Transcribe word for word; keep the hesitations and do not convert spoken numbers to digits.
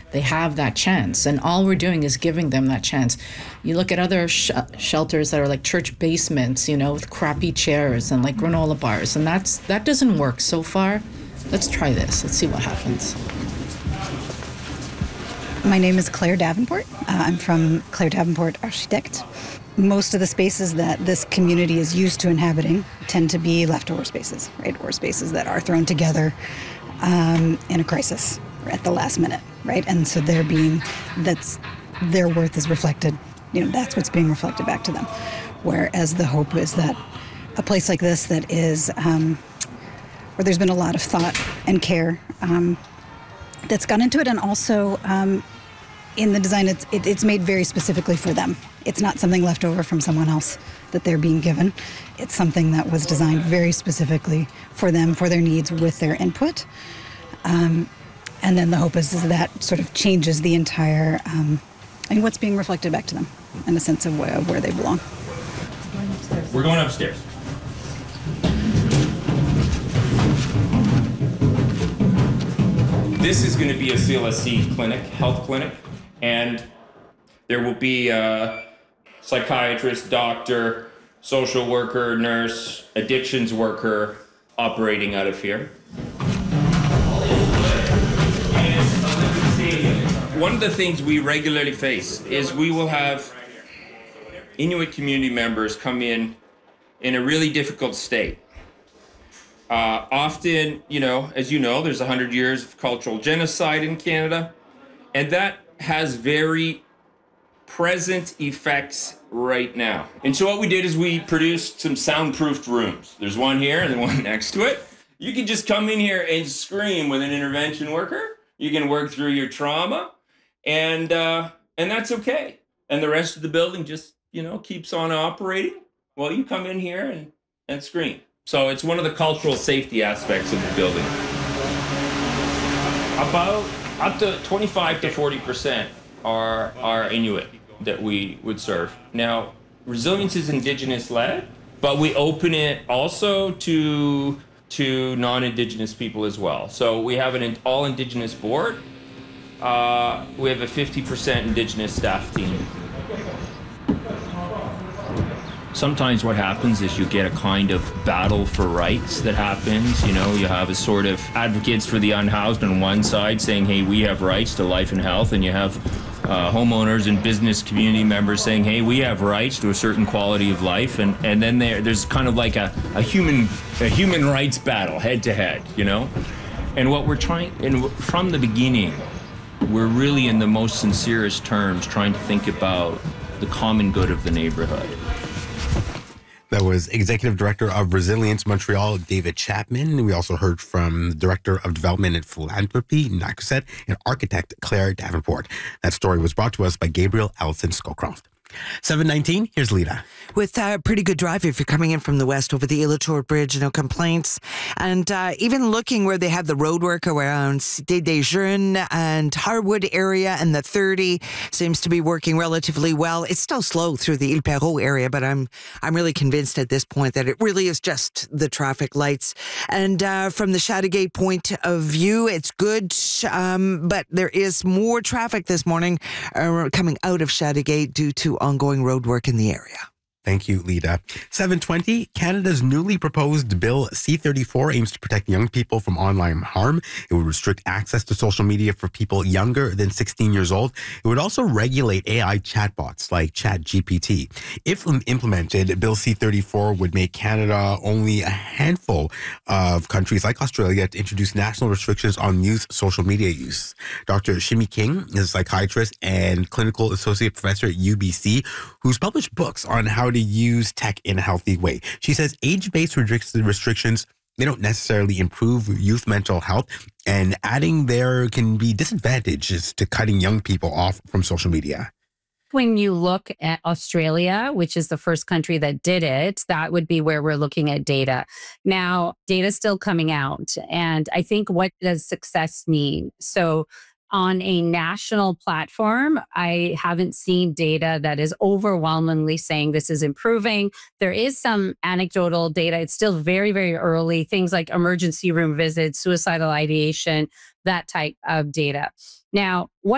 they have that chance. And all we're doing is giving them that chance. You look at other sh- shelters that are like church basements, you know, with crappy chairs and like granola bars, and that's that doesn't work so far. Let's try this. Let's see what happens. My name is Claire Davenport. Uh, I'm from Claire Davenport Architect. Most of the spaces that this community is used to inhabiting tend to be leftover spaces, right? Or spaces that are thrown together um, in a crisis at the last minute, right? And so they're being, that's, their worth is reflected, you know, that's what's being reflected back to them. Whereas the hope is that a place like this that is, um, where there's been a lot of thought and care um, that's gone into it, and also um, in the design, it's, it, it's made very specifically for them. It's not something left over from someone else that they're being given. It's something that was designed very specifically for them, for their needs, with their input. Um, and then the hope is, is that sort of changes the entire, um, I mean, what's being reflected back to them in a sense of where, of where they belong. We're going upstairs. This is going to be a C L S C clinic, health clinic, and there will be a psychiatrist, doctor, social worker, nurse, addictions worker operating out of here. One of the things we regularly face is we will have Inuit community members come in in a really difficult state. Uh, often, you know, as you know, there's one hundred years of cultural genocide in Canada, and that has very present effects right now. And so what we did is we produced some soundproofed rooms. There's one here and then one next to it. You can just come in here and scream with an intervention worker. You can work through your trauma, and uh, and that's okay. And the rest of the building just, you know, keeps on operating while you come in here and, and scream. So it's one of the cultural safety aspects of the building. About up to twenty-five to forty percent are, are Inuit that we would serve. Now, Resilience is Indigenous led, but we open it also to, to non-Indigenous people as well. So we have an all Indigenous board. Uh, we have a fifty percent Indigenous staff team. Sometimes what happens is you get a kind of battle for rights that happens. You know, you have a sort of advocates for the unhoused on one side saying, hey, we have rights to life and health. And you have uh, homeowners and business community members saying, hey, we have rights to a certain quality of life. And, and then there, there's kind of like a, a human a human rights battle head to head, you know? And what we're trying, and from the beginning, we're really in the most sincerest terms trying to think about the common good of the neighborhood. That was Executive Director of Resilience Montreal, David Chapman. We also heard from the Director of Development and Philanthropy, Nakuset, and architect Claire Davenport. That story was brought to us by Gabriel Allison Scowcroft. seven nineteen, here's Lita. With a pretty good drive if you're coming in from the west over the Illitor Bridge, no complaints. And uh, even looking where they have the road work around Cité des Jeunes and Harwood area, and the thirty seems to be working relatively well. It's still slow through the Ile Perrot area, but I'm I'm really convinced at this point that it really is just the traffic lights. And uh, from the Chateauguay point of view, it's good, um, but there is more traffic this morning uh, coming out of Chateauguay due to ongoing road work in the area. Thank you, Lita. seven twenty, Canada's newly proposed Bill C thirty-four aims to protect young people from online harm. It would restrict access to social media for people younger than sixteen years old. It would also regulate A I chatbots like ChatGPT. If implemented, Bill C thirty-four would make Canada only a handful of countries like Australia to introduce national restrictions on youth social media use. Doctor Shimi King is a psychiatrist and clinical associate professor at U B C who's published books on how to use tech in a healthy way. She says age-based restrictions, they don't necessarily improve youth mental health, and adding there can be disadvantages to cutting young people off from social media. When you look at Australia, which is the first country that did it, that would be where we're looking at data. Now, data is still coming out. And I think, what does success mean? So on a national platform, I haven't seen data that is overwhelmingly saying this is improving. There is some anecdotal data. It's still very, very early. Things like emergency room visits, suicidal ideation, that type of data. Now, what